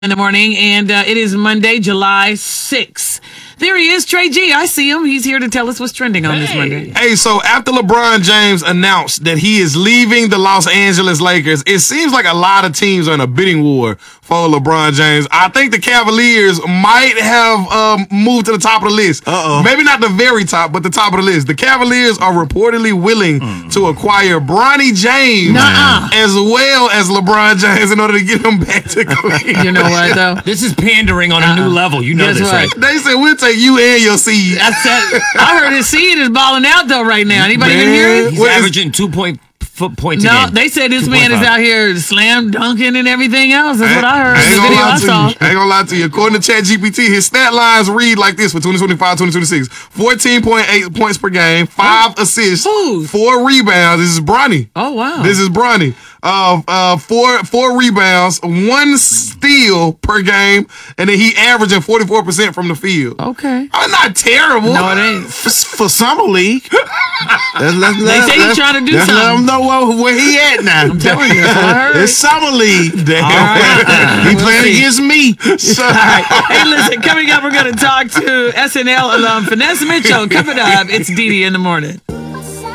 In the morning, and it is Monday, July 6th. There he is, Trey G. I see him. He's here to tell us what's trending on this Monday. Hey, so after LeBron James announced that he is leaving the Los Angeles Lakers, it seems like a lot of teams are in a bidding war for LeBron James. I think the Cavaliers might have moved to the top of the list. Maybe not the very top, but the top of the list. The Cavaliers are reportedly willing to acquire Bronny James as well as LeBron James in order to get him back to Cleveland. You know what, though? This is pandering on a new level. You know That's this, right? They said, we'll take you and your seed. I heard his seed is balling out, though, right now. Anybody even hear it? He's averaging 2 points a No, game. they said this man is out here slam dunking and everything else. That's what I heard. I ain't The gonna video lie I to saw. you. I ain't gonna lie to you. According to ChatGPT, his stat lines read like this for 2025-2026. 14.8 points per game, 5 assists, Who? 4 rebounds. This is Bronny. Oh, wow. This is Bronny. 4 rebounds, 1 steal per game, and then he averaging 44% from the field. Okay. Not terrible. No, it ain't. For summer league. They say he's trying to do Let him something. know where he at now. I'm telling you, that's what I heard. It's summer league. Damn. He playing against me. All right. Hey, listen, coming up, we're going to talk to SNL alum Vanessa Mitchell. Coming up, it's Dee Dee in the morning.